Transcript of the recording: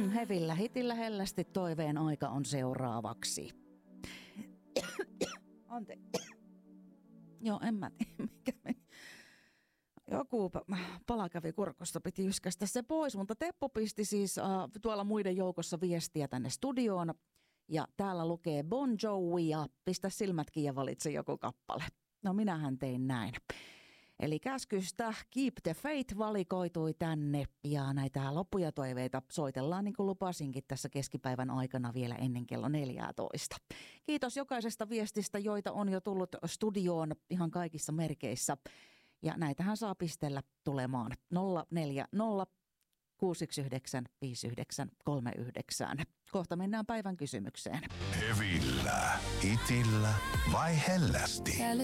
Hevillä hitillä hellästi toiveen aika on seuraavaksi. Anteeksi. Joo, en mä tiedä, mikä meni. Joku pala kävi kurkosta, piti yskästä se pois, mutta Teppo pisti siis tuolla muiden joukossa viestiä tänne studioon. Ja täällä lukee Bon Jovi ja pistä silmätkin ja valitse joku kappale. No minähän tein näin. Eli käskystä Keep the Faith valikoitui tänne ja näitä loppuja toiveita soitellaan niin kuin lupasinkin tässä keskipäivän aikana vielä ennen kello 14. Kiitos jokaisesta viestistä, joita on jo tullut studioon ihan kaikissa merkeissä. Ja näitähän saa pistellä tulemaan 040 619 5939. Kohta mennään päivän kysymykseen. Hevillä, hitillä vai hellästi?